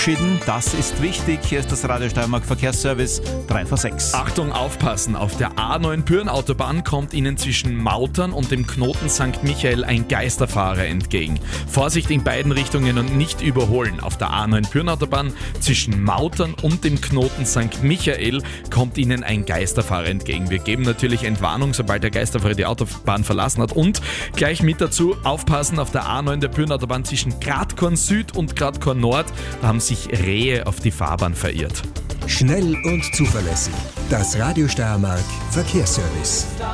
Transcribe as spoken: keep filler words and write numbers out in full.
Das ist wichtig. Hier ist das Radio Steiermark Verkehrsservice drei vor sechs. Achtung, aufpassen! Auf der A neun Pyhrn-Autobahn kommt Ihnen zwischen Mautern und dem Knoten Sankt Michael ein Geisterfahrer entgegen. Vorsicht in beiden Richtungen und nicht überholen. Auf der A neun Pyhrn-Autobahn zwischen Mautern und dem Knoten Sankt Michael kommt Ihnen ein Geisterfahrer entgegen. Wir geben natürlich Entwarnung, sobald der Geisterfahrer die Autobahn verlassen hat. Und gleich mit dazu aufpassen auf der A neun der Pyhrn-Autobahn zwischen Gradkorn Süd und Gradkorn Nord. Da haben sich Rehe auf die Fahrbahn verirrt. Schnell und zuverlässig. Das Radio Steiermark Verkehrsservice.